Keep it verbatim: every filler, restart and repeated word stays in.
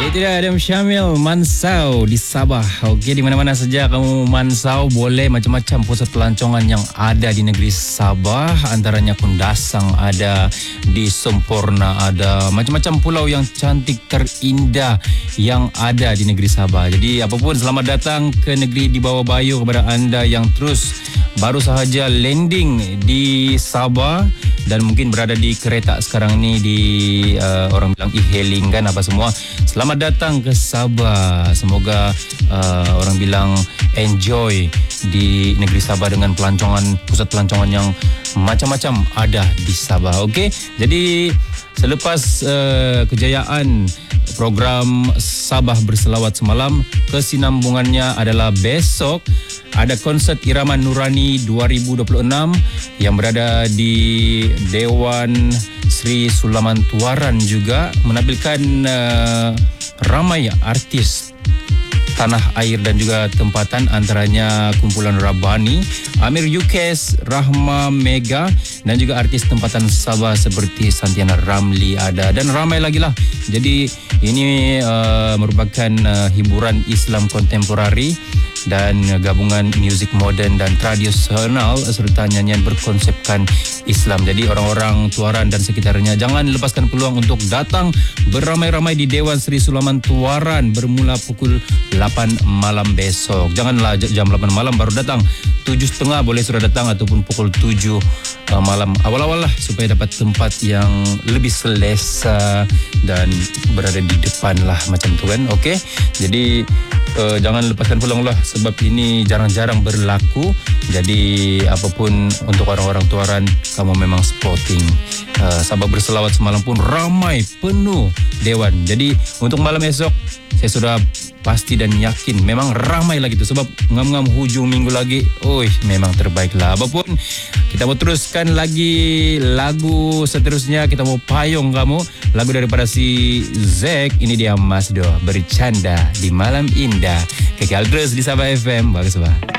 Itu dia Adam Syamil, Mansau di Sabah. Okey, di mana-mana saja kamu Mansau, boleh macam-macam pusat pelancongan yang ada di negeri Sabah. Antaranya Kundasang ada, di Semporna ada, macam-macam pulau yang cantik terindah yang ada di negeri Sabah. Jadi apapun, selamat datang ke negeri di bawah bayu kepada anda yang terus baru sahaja landing di Sabah dan mungkin berada di kereta sekarang ni, di uh, orang bilang e-hailing kan apa semua. Selamat datang ke Sabah. Semoga uh, orang bilang enjoy di negeri Sabah dengan pelancongan, pusat pelancongan yang macam-macam ada di Sabah. Okey. Jadi selepas uh, kejayaan program Sabah Berselawat semalam, kesinambungannya adalah besok ada konsert Irama Nurani dua ribu dua puluh enam yang berada di Dewan Sri Sulaman Tuaran, juga menampilkan uh, ramai artis tanah air dan juga tempatan, antaranya kumpulan Rabani, Amir Yukes, Rahma Mega dan juga artis tempatan Sabah seperti Santiana Ramli ada, dan ramai lagi lah. Jadi ini uh, merupakan uh, hiburan Islam kontemporari dan gabungan muzik moden dan tradisional serta nyanyian berkonsepkan Islam. Jadi orang-orang Tuaran dan sekitarnya jangan lepaskan peluang untuk datang beramai-ramai di Dewan Sri Sulaman Tuaran bermula pukul lapan malam besok. Janganlah jam lapan malam baru datang, tujuh tiga puluh boleh sudah datang ataupun pukul tujuh uh, malam awal-awal lah, supaya dapat tempat yang lebih selesa dan berada di depan lah macam tu kan. Okey, jadi uh, jangan lepaskan peluang lah, sebab ini jarang-jarang berlaku. Jadi apapun untuk orang-orang Tuaran, kamu memang sporting. uh, Sabah Berselawat semalam pun ramai, penuh Dewan. Jadi untuk malam esok saya sudah pasti dan yakin memang ramai lagi tu, sebab ngam-ngam hujung minggu lagi. Oi, memang terbaik lah. Apapun, kita mau teruskan lagi lagu seterusnya. Kita mau payung kamu lagu daripada si Zack. Ini dia Mas Do, Bercanda di Malam Indah. Kekal terus di Sabah F M. Bagus bah.